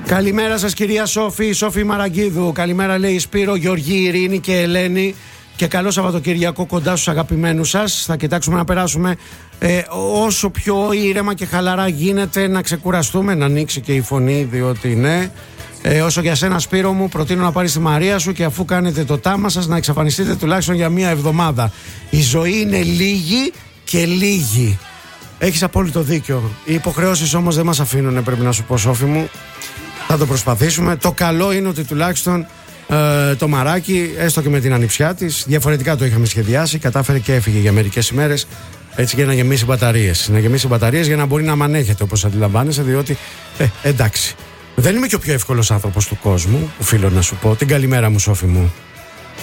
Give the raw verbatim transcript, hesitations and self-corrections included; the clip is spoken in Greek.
Καλημέρα σας κυρία Σόφη, Σόφη Μαραγκίδου. Καλημέρα λέει Σπύρο, Γεωργή, Ειρήνη και Ελένη. Και καλό Σαββατοκυριακό κοντά στους αγαπημένους σας. Θα κοιτάξουμε να περάσουμε ε, όσο πιο ήρεμα και χαλαρά γίνεται, να ξεκουραστούμε, να ανοίξει και η φωνή, διότι ναι. Ε, όσο για σένα Σπύρο μου, προτείνω να πάρεις τη Μαρία σου και αφού κάνετε το τάμα σας να εξαφανιστείτε τουλάχιστον για μία εβδομάδα. Η ζωή είναι λίγη και λίγη. Έχεις απόλυτο δίκιο. Οι υποχρεώσεις όμως δεν μας αφήνουν, πρέπει να σου πω Σόφη μου. Θα το προσπαθήσουμε. Το καλό είναι ότι τουλάχιστον ε, το μαράκι, έστω και με την ανιψιά της, διαφορετικά το είχαμε σχεδιάσει, κατάφερε και έφυγε για μερικές ημέρες, έτσι για να γεμίσει μπαταρίες. Να γεμίσει μπαταρίες για να μπορεί να μανέχεται, όπως αντιλαμβάνεσαι, διότι ε, εντάξει. Δεν είμαι και ο πιο εύκολος άνθρωπος του κόσμου, οφείλω να σου πω. Την καλημέρα μου Σόφη μου.